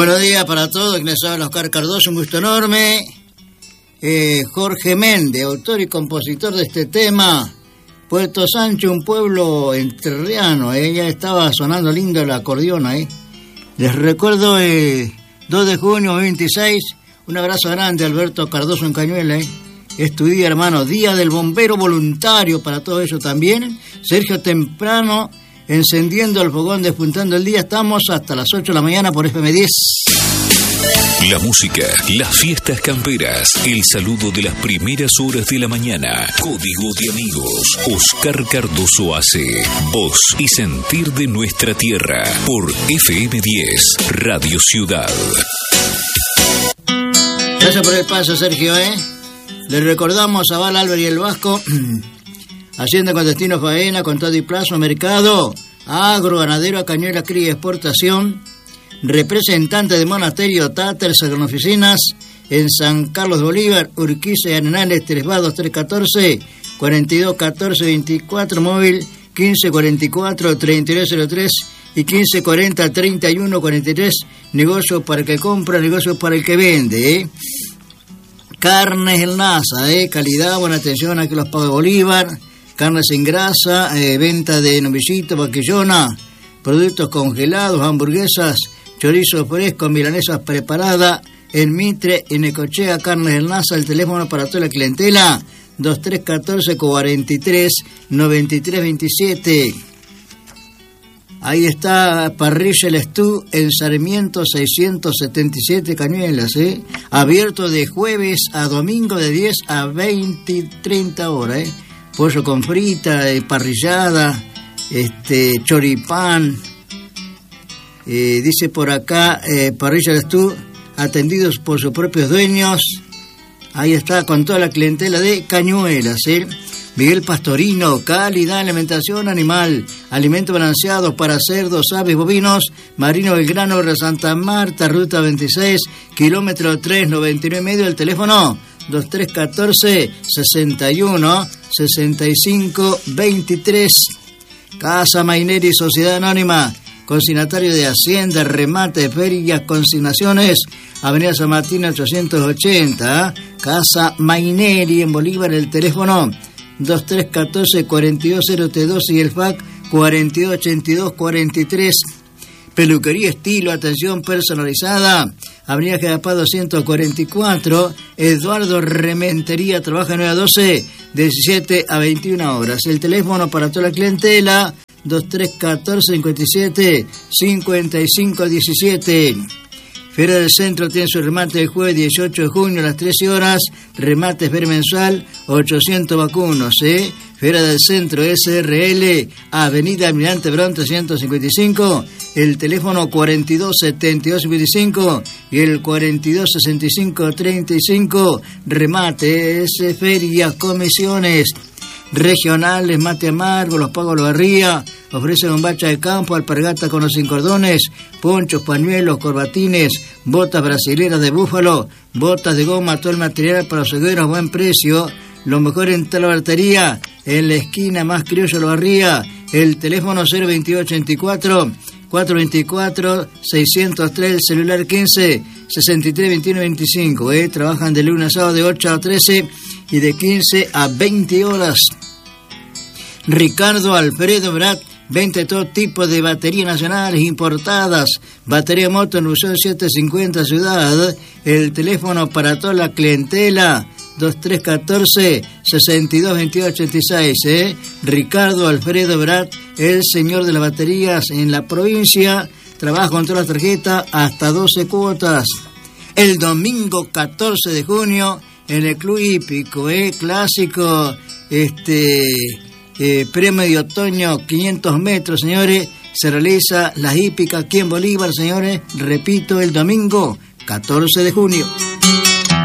Buenos días para todos, quienes habla Oscar Cardoso, un gusto enorme. Jorge Méndez, autor y compositor de este tema. Puerto Sancho, un pueblo entrerriano, ya estaba sonando lindo el acordeón ahí. Les recuerdo 2 de junio 26, un abrazo grande a Alberto Cardoso en Cañuela. Es tu día, hermano, Día del Bombero Voluntario para todo eso también. Sergio Temprano, encendiendo el fogón, despuntando el día. Estamos hasta las 8 de la mañana por FM10. La música, las fiestas camperas, el saludo de las primeras horas de la mañana. Código de amigos. Oscar Cardoso hace voz y sentir de nuestra tierra por FM10, Radio Ciudad. Gracias por el paso, Sergio, Le recordamos a Val, Álvarez y el Vasco, Hacienda con destino faena, con todo y plazo, mercado, agro, ganadero, Cañuela, cría y exportación, representante de Monasterio Taters, con oficinas en San Carlos de Bolívar, Urquiza y Arenales, 322-314, 4214-24, móvil 1544-3903 y 1540-3143, negocio para el que compra, negocio para el que vende, Carnes El Nasa, calidad, buena atención, aquí los pagos de Bolívar, carnes sin grasa, venta de novillito, vaquillona, productos congelados, hamburguesas, chorizo fresco, milanesas preparadas, en Mitre, en Necochea, Carnes El Nasa, el teléfono para toda la clientela, 2314-43-9327. Ahí está Parrilla El Estú en Sarmiento 677 Cañuelas, abierto de jueves a domingo de 10 a 20 y 30 horas, pollo con frita, parrillada, choripán, dice por acá, Parrilla El Estú, atendidos por sus propios dueños. Ahí está con toda la clientela de Cañuelas, Miguel Pastorino, calidad, alimentación animal, alimentos balanceados para cerdos, aves, bovinos, Marino Belgrano, Santa Marta, ruta 26, kilómetro 399 el teléfono 2314-61-65-23. Casa Maineri, Sociedad Anónima, consignatario de Hacienda, remate, ferias, consignaciones, Avenida San Martín 880, Casa Maineri en Bolívar, el teléfono 2314-4202 y el fax 4282-43. Peluquería Estilo, atención personalizada, Avenida General 244, Eduardo Rementería, trabaja 9 a 12, 17 a 21 horas. El teléfono para toda la clientela, 2314-57-5517. Feria del Centro tiene su remate el jueves 18 de junio a las 13 horas, remate feria mensual, 800 vacunos, Feria del Centro SRL, Avenida Almirante Brown 355, el teléfono 427255 y el 426535, remate, ferias, comisiones regionales, mate amargo, los pagos de la barría, ofrecen bombacha de campo, alpargata con los sin cordones, ponchos, pañuelos, corbatines, botas brasileras de búfalo, botas de goma, todo el material para los hogueros a buen precio, lo mejor en toda la batería, en la esquina más criolla de la barría, el teléfono 02284 424 603, el celular 15 63 21 25, trabajan de lunes a sábado de 8 a 13 y de 15 a 20 horas. Ricardo Alfredo Brat, vende todo tipo de baterías nacionales importadas, batería moto en Museo 750 Ciudad, el teléfono para toda la clientela 2314-622286, Ricardo Alfredo Brat, el señor de las baterías en la provincia, trabaja con todas las tarjetas hasta 12 cuotas. El domingo 14 de junio en el Club Hípico, clásico, premio de otoño 500 metros, señores, se realiza la hípica aquí en Bolívar, señores, repito, el domingo 14 de junio.